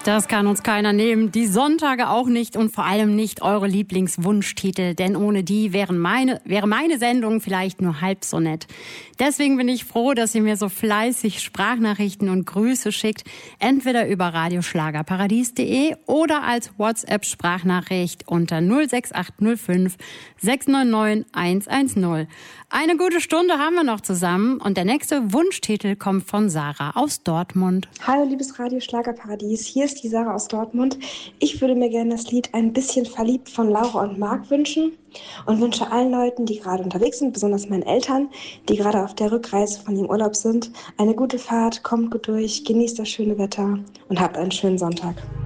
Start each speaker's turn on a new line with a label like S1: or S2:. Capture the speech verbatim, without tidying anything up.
S1: Das kann uns keiner nehmen, die Sonntage auch nicht und vor allem nicht eure Lieblingswunschtitel, denn ohne die wären meine, wäre meine Sendung vielleicht nur halb so nett. Deswegen bin ich froh, dass ihr mir so fleißig Sprachnachrichten und Grüße schickt, entweder über radioschlagerparadies punkt de oder als WhatsApp-Sprachnachricht unter null sechs acht null fünf sechs neun neun eins eins null. Eine gute Stunde haben wir noch zusammen und der nächste Wunschtitel kommt von Sarah aus Dortmund.
S2: Hallo liebes Radio Schlagerparadies, hier ist die Sarah aus Dortmund. Ich würde mir gerne das Lied Ein bisschen verliebt von Laura und Marc wünschen und wünsche allen Leuten, die gerade unterwegs sind, besonders meinen Eltern, die gerade auf der Rückreise von ihrem Urlaub sind, eine gute Fahrt, kommt gut durch, genießt das schöne Wetter und habt einen schönen Sonntag.